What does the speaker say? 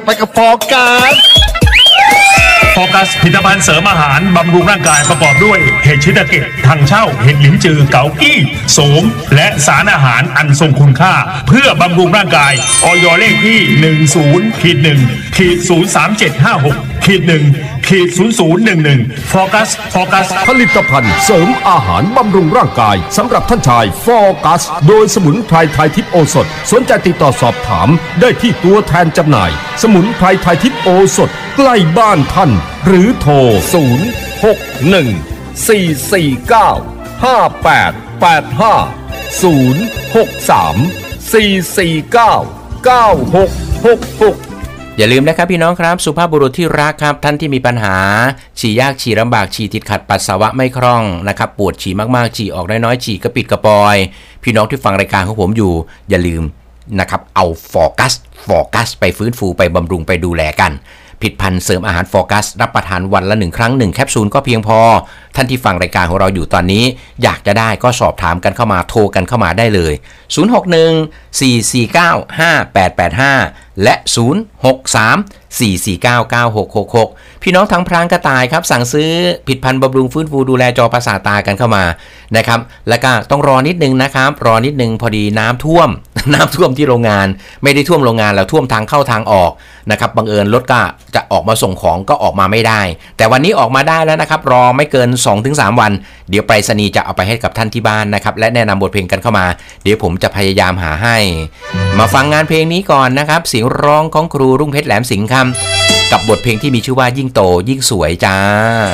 ไปกับโฟกัสโฟกัสผลิตภัณฑ์เสริมอาหารบำรุงร่างกายประกอบด้วยเห็ดชิตาเกะถังเช่าเห็ดหลินจือเกากี้โสมและสารอาหารอันทรงคุณค่าเพื่อบำรุงร่างกายอย.เลขที่10-1-030.1-011โฟกัสผลิตภัณฑ์เสริมอาหารบำรุงร่างกายสำหรับท่านชายโฟกัสโดยสมุนไพรไทยทิพย์โอสถสนใจติดต่อสอบถามได้ที่ตัวแทนจำหน่ายสมุนไพรไทยทิพย์โอสถใกล้บ้านท่านหรือโทรอย่าลืมนะครับพี่น้องครับสุภาพบุรุษที่รักครับท่านที่มีปัญหาฉี่ยากฉี่ลำบากฉี่ติดขัดปัสสาวะไม่คล่องนะครับปวดฉี่มากๆฉี่ออกน้อยๆฉี่กระปิดกระปอยพี่น้องที่ฟังรายการของผมอยู่อย่าลืมนะครับเอาโฟกัสไปฟื้นฟูไปบำรุงไปดูแลกันผลิตภัณฑ์เสริมอาหารโฟกัสรับประทานวันละ1ครั้ง1แคปซูลก็เพียงพอท่านที่ฟังรายการของเราอยู่ตอนนี้อยากจะได้ก็สอบถามกันเข้ามาโทรกันเข้ามาได้เลย061-449-5885และ063-449-9666พี่น้องทางพรางกระต่ายครับสั่งซื้อผลิตภัณฑ์บำรุงฟื้นฟูดูแลจอประสาทตากันเข้ามานะครับแล้วก็ต้องรอนิดนึงนะครับรอนิดนึงพอดีน้ำท่วมที่โรงงานไม่ได้ท่วมโรงงานแล้วท่วมทางเข้าทางออกนะครับบังเอิญรถก็จะออกมาส่งของก็ออกมาไม่ได้แต่วันนี้ออกมาได้แล้วนะครับรอไม่เกิน 2-3 วันเดี๋ยวไปรษณีย์จะเอาไปให้กับท่านที่บ้านนะครับและแนะนำบทเพลงกันเข้ามาเดี๋ยวผมจะพยายามหาให้มาฟังงานเพลงนี้ก่อนนะครับเสียงร้องของครูรุ่งเพชรแหลมสิงห์คำกับบทเพลงที่มีชื่อว่ายิ่งโตยิ่งสวยจ้า